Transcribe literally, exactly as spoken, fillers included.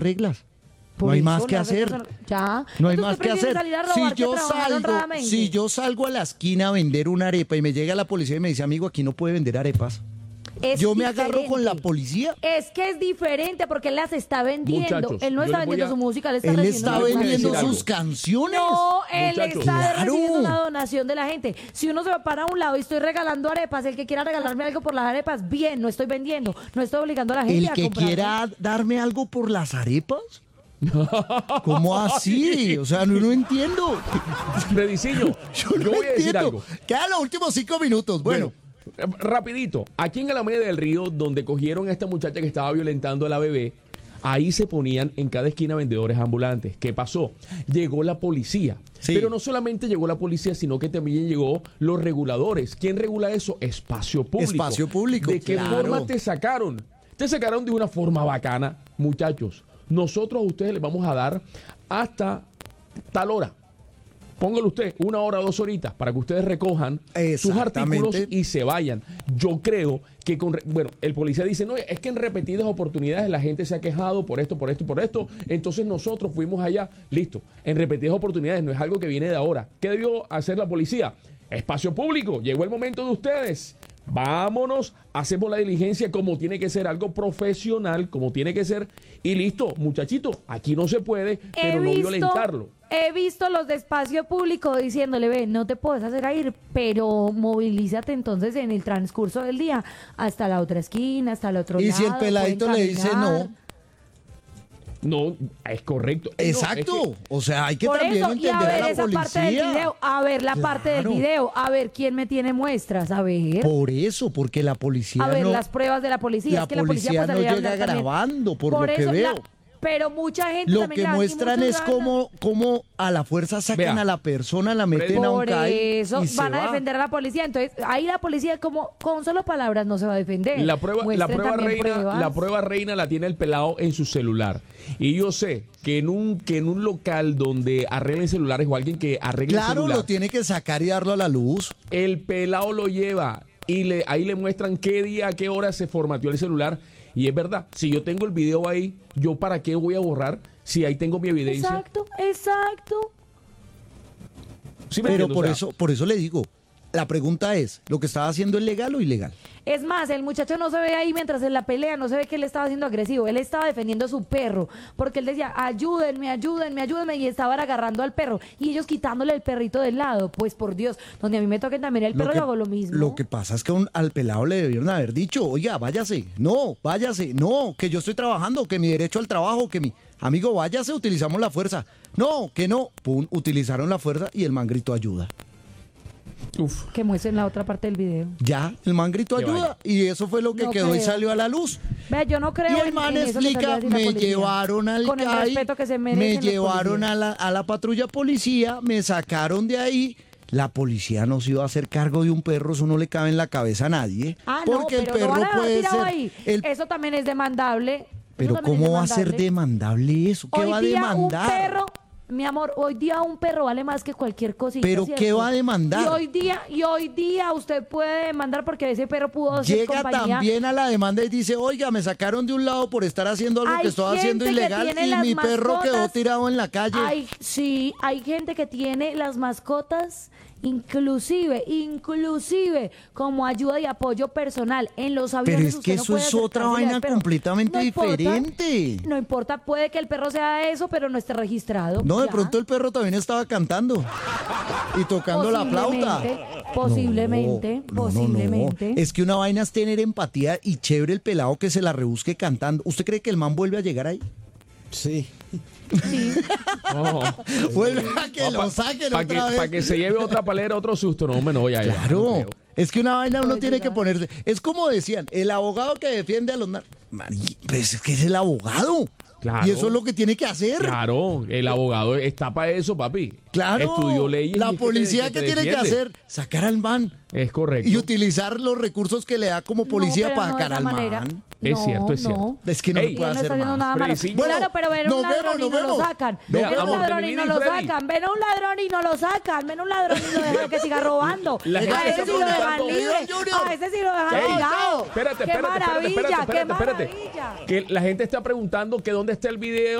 reglas. Por no hay eso, más que las hacer. reglas son- Ya. No hay Entonces, más ¿usted que prefiere hacer. salir a Si robar que yo trabajar salgo, honradamente? si yo salgo a la esquina a vender una arepa y me llega la policía y me dice, amigo, aquí no puede vender arepas. Es Yo me agarro con la diferente. policía. Es que es diferente porque él las está vendiendo. Muchachos, él no yo está les voy vendiendo a- su música, él está Él recibiendo está una voy a vendiendo decir sus algo. canciones. No, él Muchachos. está Claro. recibiendo una donación de la gente. Si uno se va para un lado y estoy regalando arepas, el que quiera regalarme algo por las arepas, bien, no estoy vendiendo, no estoy obligando a la gente El a que comprar. quiera darme algo por las arepas. ¿Cómo así? O sea, no, no entiendo. Frediciño, Yo no yo voy a decir entiendo. algo. Quedan los últimos cinco minutos. Bueno, Bueno, eh, rapidito. Aquí en Alameda del Río, donde cogieron a esta muchacha que estaba violentando a la bebé, ahí se ponían en cada esquina vendedores ambulantes. ¿Qué pasó? Llegó la policía. Sí. Pero no solamente llegó la policía, sino que también llegó los reguladores. ¿Quién regula eso? Espacio público. Espacio público, ¿De qué claro. forma te sacaron? Te sacaron de una forma bacana, muchachos. Nosotros a ustedes les vamos a dar hasta tal hora. Póngalo usted una hora, dos horitas para que ustedes recojan sus Exactamente. artículos y se vayan. Yo creo que con... re- Bueno, el policía dice, no, es que en repetidas oportunidades la gente se ha quejado por esto, por esto, por esto. Entonces nosotros fuimos allá. Listo. En repetidas oportunidades no es algo que viene de ahora. ¿Qué debió hacer la policía? Espacio público. Llegó el momento de ustedes. Vámonos, hacemos la diligencia como tiene que ser, algo profesional, como tiene que ser, y listo, muchachito, aquí no se puede, pero no violentarlo. He visto los de espacio público diciéndole, ve, no te puedes hacer a ir, pero movilízate entonces en el transcurso del día hasta la otra esquina, hasta el otro y lado. si el peladito pueden le dice caminar. no. No, es correcto. No, Exacto. es que- O sea, hay que Por también eso, y a entender a, ver la esa parte del policía. video, a ver la parte del Claro. video, a ver quién me tiene muestras, a ver, Por eso, porque la policía a ver no, las pruebas de la policía. la es que la policía policía puede no salir a llega hablar también. grabando, por lo que eso, veo. la- pero mucha gente Lo también que le dan muestran mucho es gana. cómo, cómo a la fuerza sacan Vea. a la persona, la meten a un Por CAI eso y se van a va. defender a la policía. Entonces, ahí la policía como con solo palabras no se va a defender. La prueba, la Muestren prueba también reina, pruebas. la prueba reina la tiene el pelado en su celular. Y yo sé que en un, que en un local donde arreglen celulares o alguien que arregle Claro, celular, lo tiene que sacar y darlo a la luz. el pelado lo lleva y le, ahí le muestran qué día, a qué hora se formateó el celular. Y es verdad, si yo tengo el video ahí, ¿yo para qué voy a borrar si ahí tengo mi evidencia? Exacto, exacto. ¿Sí me Pero entiende? por O sea, eso, por eso le digo, la pregunta es, ¿lo que estaba haciendo es legal o ilegal? Es más, el muchacho no se ve ahí mientras en la pelea, no se ve que él estaba siendo agresivo. Él estaba defendiendo a su perro, porque él decía, ayúdenme, ayúdenme, ayúdenme, y estaban agarrando al perro. Y ellos quitándole el perrito del lado. Pues por Dios, donde a mí me toquen también el perro, que, yo hago lo mismo. lo que pasa es que un- al pelado le debieron haber dicho, oiga, váyase, no, váyase, no, que yo estoy trabajando, que mi derecho al trabajo, que mi amigo, váyase, utilizamos la fuerza. No, que no, pum, utilizaron la fuerza y el man gritó ayuda. uf. Que muestren la otra parte del video. Ya, el man gritó Que ayuda vaya. y eso fue lo que No quedó y creo. salió a la luz. Vea, yo no creo Y el en- man en eso que explica, salió a decir la me policía. llevaron al Con el CAI, respeto que se merecen me los llevaron policías. a la, a la patrulla policía, me sacaron de ahí. La policía no se iba a hacer cargo de un perro, eso no le cabe en la cabeza a nadie. Ah, no, porque pero el lo perro van a dejar puede tirado ser. ahí. el- Eso también es demandable. Eso pero también es ¿cómo va a ser demandable. demandable eso? ¿Qué Hoy va a día demandar? un perro, mi amor, hoy día un perro vale más que cualquier cosita. ¿Pero ¿cierto? qué va a demandar? Y hoy día, y hoy día usted puede demandar porque ese perro pudo ser Llega compañía. también a la demanda y dice, oiga, me sacaron de un lado por estar haciendo algo Hay que estaba haciendo gente que ilegal tiene y las mi perro quedó mascotas. tirado en la calle. Hay, sí, hay gente que tiene las mascotas inclusive, inclusive como ayuda y apoyo personal en los aviones. Pero es usted que no eso puede es otra acercársele vaina al perro. completamente No importa, diferente. No importa, puede que el perro sea eso, pero no esté registrado. No, de Ya. pronto el perro también estaba cantando y tocando la flauta. Posiblemente, No, no, no, no. posiblemente. Es que una vaina es tener empatía y chévere el pelado que se la rebusque cantando. ¿Usted cree que el man vuelve a llegar ahí? Sí. Sí. No. Vuelve a que lo saquen Para que, otra vez. pa' que se lleve otra palera, otro susto. No, hombre, no, ya, ya. no Claro, creo. es que una vaina uno Puede tiene que llegar. ponerse. Es como decían, el abogado que defiende a los nar... Mari, pues es que es el abogado. Claro. Y eso es lo que tiene que hacer. Claro, el abogado está para eso, papi. Claro. Estudió leyes. y La es que te- policía que que te tiene que defiende. hacer, sacar al man Es correcto. y utilizar los recursos que le da como policía No, pero para no de sacar esa al manera. man. Es No, cierto, es no. cierto. Es que no Ey, se Y él puede no hacer está haciendo más. nada malo. Fredicillo. Bueno, Claro, pero ven nos un ladrón vemos, y nos no lo vemos. sacan. Vea, Ven un amor, ladrón y Mini no y lo Freddy. sacan. Ven un ladrón y no lo sacan. Ven un ladrón y no dejan que siga robando. La A gente ese está sí lo dejan preguntando, libre. Junior. A ese sí lo dejan Ey, tirado. espérate, ¡Qué espérate, espérate, maravilla! espérate, ¡Qué espérate, espérate. maravilla! Que la gente está preguntando que dónde dónde está el video.